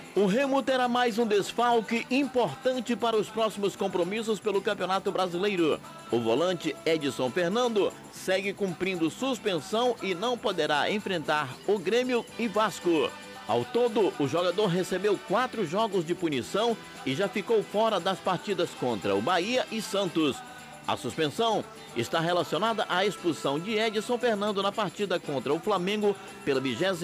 O Remo terá mais um desfalque importante para os próximos compromissos pelo Campeonato Brasileiro. O volante Edson Fernando segue cumprindo suspensão e não poderá enfrentar o Grêmio e Vasco. Ao todo, o jogador recebeu 4 jogos de punição e já ficou fora das partidas contra o Bahia e Santos. A suspensão está relacionada à expulsão de Edson Fernando na partida contra o Flamengo pela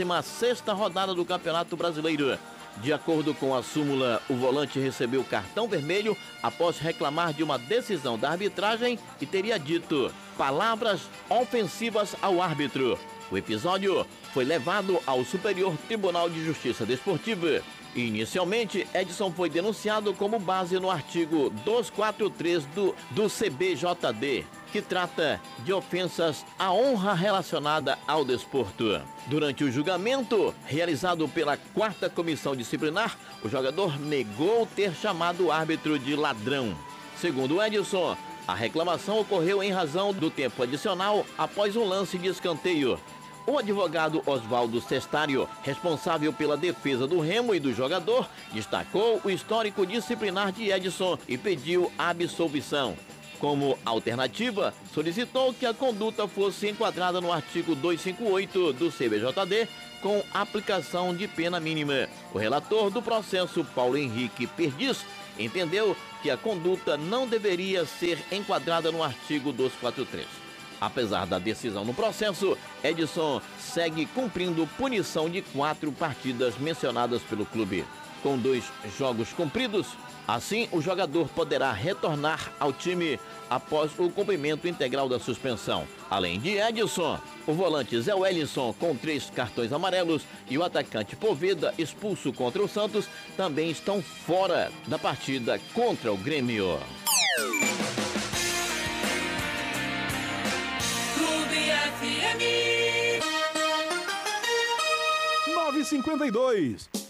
26ª rodada do Campeonato Brasileiro. De acordo com a súmula, o volante recebeu cartão vermelho após reclamar de uma decisão da arbitragem e teria dito palavras ofensivas ao árbitro. O episódio foi levado ao Superior Tribunal de Justiça Desportiva. Inicialmente, Edson foi denunciado como base no artigo 243 do CBJD, que trata de ofensas à honra relacionada ao desporto. Durante o julgamento, realizado pela 4ª Comissão Disciplinar, o jogador negou ter chamado o árbitro de ladrão. Segundo Edson, a reclamação ocorreu em razão do tempo adicional após um lance de escanteio. O advogado Oswaldo Cestário, responsável pela defesa do Remo e do jogador, destacou o histórico disciplinar de Edson e pediu absolvição. Como alternativa, solicitou que a conduta fosse enquadrada no artigo 258 do CBJD, com aplicação de pena mínima. O relator do processo, Paulo Henrique Perdiz, entendeu que a conduta não deveria ser enquadrada no artigo 243. Apesar da decisão no processo, Edson segue cumprindo punição de 4 partidas mencionadas pelo clube. Com 2 jogos cumpridos, assim o jogador poderá retornar ao time após o cumprimento integral da suspensão. Além de Edson, o volante Zé Wellington, com 3 cartões amarelos, e o atacante Poveda, expulso contra o Santos, também estão fora da partida contra o Grêmio. 9h52.